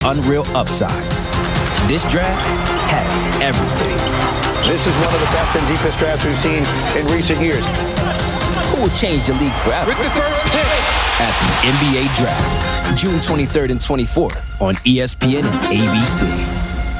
unreal upside. This draft has everything. This is one of the best and deepest drafts we've seen in recent years. Who will change the league forever? With the first pick at the NBA Draft, June 23rd and 24th on ESPN and ABC.